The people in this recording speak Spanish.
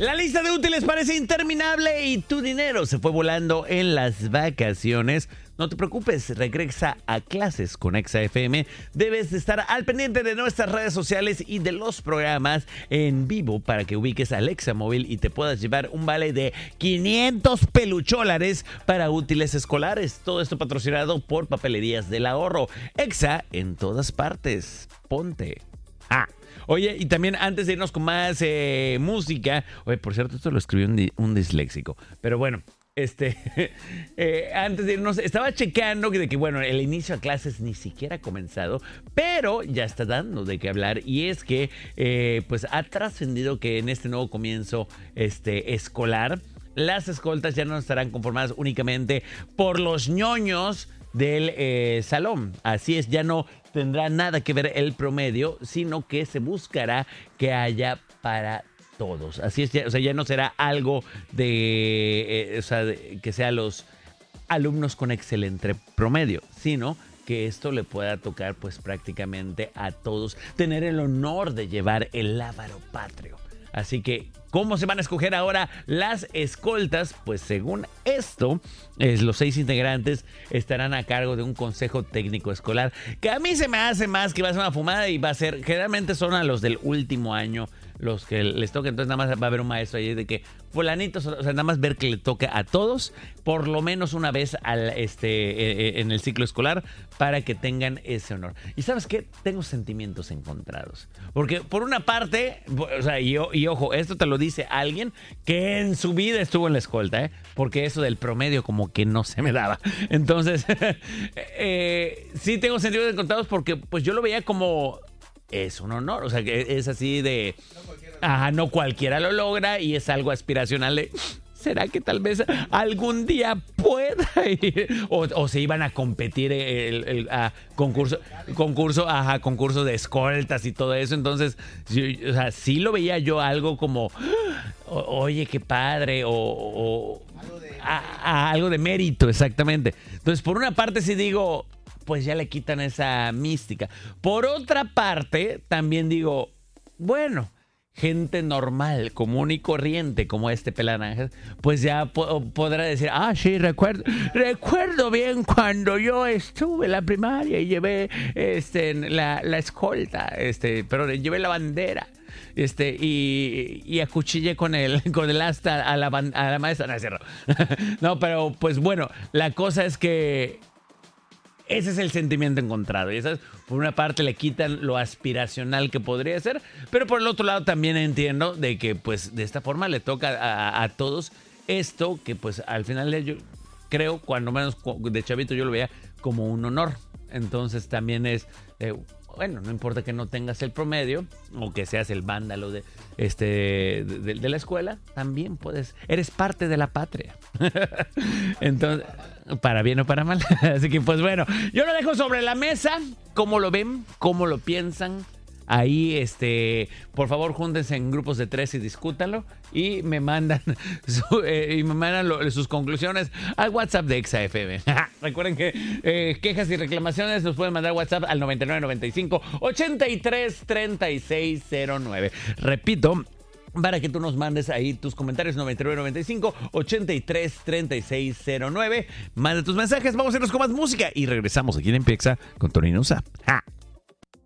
La lista de útiles parece interminable y tu dinero se fue volando en las vacaciones. No te preocupes, regresa a clases con Exa FM. Debes de estar al pendiente de nuestras redes sociales y de los programas en vivo para que ubiques al Exa móvil y te puedas llevar un vale de 500 pelucholares para útiles escolares. Todo esto patrocinado por Papelerías del Ahorro. Exa en todas partes. Ponte. Oye, y también antes de irnos con más música. Oye, por cierto, esto lo escribió un disléxico. Pero bueno. Antes de irnos, estaba checando de que, bueno, el inicio a clases ni siquiera ha comenzado, pero ya está dando de qué hablar. Y es que, pues, ha trascendido que en este nuevo comienzo escolar, las escoltas ya no estarán conformadas únicamente por los ñoños del salón. Así es, ya no tendrá nada que ver el promedio, sino que se buscará que haya para todos. Así es, ya no será algo de que sean los alumnos con excelente promedio, sino que esto le pueda tocar pues prácticamente a todos, tener el honor de llevar el lábaro patrio. Así que, ¿cómo se van a escoger ahora las escoltas? Pues según esto, los 6 integrantes estarán a cargo de un consejo técnico escolar, que a mí se me hace más que va a ser una fumada y va a ser, generalmente son a los del último año los que les toca, entonces nada más va a haber un maestro ahí de que fulanitos, o sea, nada más ver que le toque a todos, por lo menos una vez en el ciclo escolar, para que tengan ese honor. Y ¿sabes qué? Tengo sentimientos encontrados, porque por una parte, o sea, y ojo, esto te lo dice alguien que en su vida estuvo en la escolta, porque eso del promedio como que no se me daba. Entonces, sí tengo sentimientos encontrados porque pues yo lo veía como es un honor, o sea, que es así de no cualquiera lo logra y es algo aspiracional de ¿será que tal vez algún día pueda ir? O se iban a competir concurso de escoltas y todo eso. Entonces, o sea, sí lo veía yo algo como, oye, qué padre, algo de mérito, exactamente. Entonces, por una parte sí digo, pues ya le quitan esa mística. Por otra parte, también digo, bueno, gente normal, común y corriente como Pelanángel, pues ya podrá decir, sí, recuerdo bien cuando yo estuve en la primaria y llevé la escolta, pero llevé la bandera. Y acuchillé con el asta a la maestra. No, es cierto. No, pero pues bueno, la cosa es que ese es el sentimiento encontrado. Y ¿sabes? Por una parte le quitan lo aspiracional que podría ser, pero por el otro lado también entiendo de que pues de esta forma le toca a todos esto que pues al final yo creo, cuando menos de chavito yo lo veía como un honor. Entonces también es, bueno, no importa que no tengas el promedio o que seas el vándalo de la escuela, también eres parte de la patria. Entonces, para bien o para mal. Así que pues bueno, yo lo dejo sobre la mesa. ¿Cómo lo ven? ¿Cómo lo piensan? Ahí, por favor, júntense en grupos de 3 y discútanlo. Y me mandan sus conclusiones al WhatsApp de Exa FM. Recuerden que quejas y reclamaciones nos pueden mandar WhatsApp al 9995-833609. Repito, para que tú nos mandes ahí tus comentarios, 9995-833609. Manda tus mensajes, vamos a irnos con más música y regresamos aquí en Exa con Tony Nusa.